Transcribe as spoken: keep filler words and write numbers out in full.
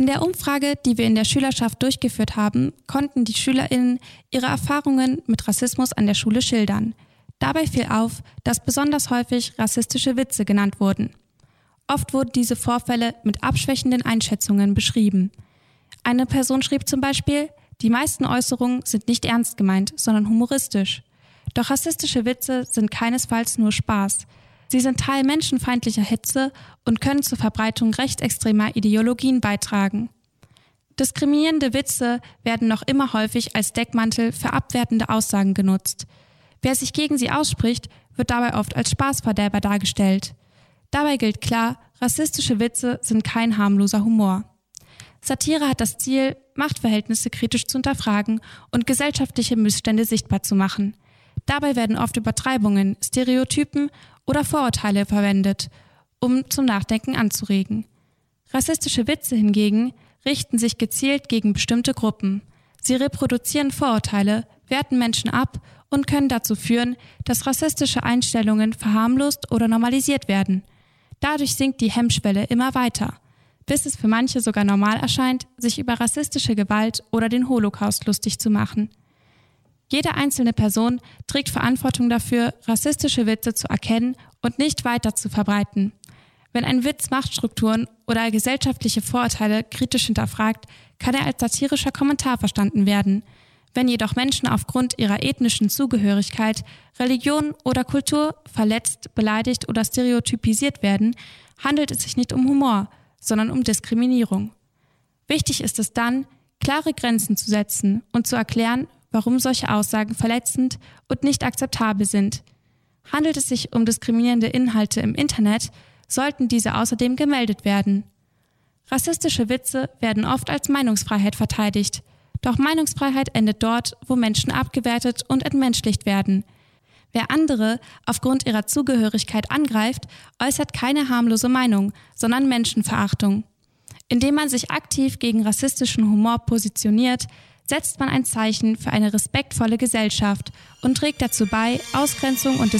In der Umfrage, die wir in der Schülerschaft durchgeführt haben, konnten die SchülerInnen ihre Erfahrungen mit Rassismus an der Schule schildern. Dabei fiel auf, dass besonders häufig rassistische Witze genannt wurden. Oft wurden diese Vorfälle mit abschwächenden Einschätzungen beschrieben. Eine Person schrieb zum Beispiel: Die meisten Äußerungen sind nicht ernst gemeint, sondern humoristisch. Doch rassistische Witze sind keinesfalls nur Spaß. Sie sind Teil menschenfeindlicher Hetze und können zur Verbreitung rechtsextremer Ideologien beitragen. Diskriminierende Witze werden noch immer häufig als Deckmantel für abwertende Aussagen genutzt. Wer sich gegen sie ausspricht, wird dabei oft als Spaßverderber dargestellt. Dabei gilt klar, rassistische Witze sind kein harmloser Humor. Satire hat das Ziel, Machtverhältnisse kritisch zu hinterfragen und gesellschaftliche Missstände sichtbar zu machen. Dabei werden oft Übertreibungen, Stereotypen oder Vorurteile verwendet, um zum Nachdenken anzuregen. Rassistische Witze hingegen richten sich gezielt gegen bestimmte Gruppen. Sie reproduzieren Vorurteile, werten Menschen ab und können dazu führen, dass rassistische Einstellungen verharmlost oder normalisiert werden. Dadurch sinkt die Hemmschwelle immer weiter, bis es für manche sogar normal erscheint, sich über rassistische Gewalt oder den Holocaust lustig zu machen. Jede einzelne Person trägt Verantwortung dafür, rassistische Witze zu erkennen und nicht weiter zu verbreiten. Wenn ein Witz Machtstrukturen oder gesellschaftliche Vorurteile kritisch hinterfragt, kann er als satirischer Kommentar verstanden werden. Wenn jedoch Menschen aufgrund ihrer ethnischen Zugehörigkeit, Religion oder Kultur verletzt, beleidigt oder stereotypisiert werden, handelt es sich nicht um Humor, sondern um Diskriminierung. Wichtig ist es dann, klare Grenzen zu setzen und zu erklären, warum solche Aussagen verletzend und nicht akzeptabel sind. Handelt es sich um diskriminierende Inhalte im Internet, sollten diese außerdem gemeldet werden. Rassistische Witze werden oft als Meinungsfreiheit verteidigt. Doch Meinungsfreiheit endet dort, wo Menschen abgewertet und entmenschlicht werden. Wer andere aufgrund ihrer Zugehörigkeit angreift, äußert keine harmlose Meinung, sondern Menschenverachtung. Indem man sich aktiv gegen rassistischen Humor positioniert, setzt man ein Zeichen für eine respektvolle Gesellschaft und trägt dazu bei, Ausgrenzung und Diskriminierung